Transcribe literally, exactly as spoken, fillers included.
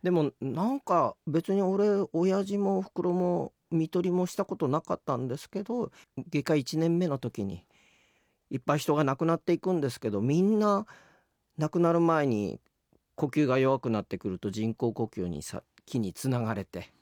でも、なんか別に俺、親父もお袋も看取りもしたことなかったんですけど、外科いちねんめの時に、いっぱい人が亡くなっていくんですけど、みんな亡くなる前に呼吸が弱くなってくると人工呼吸にさ気に繋がれて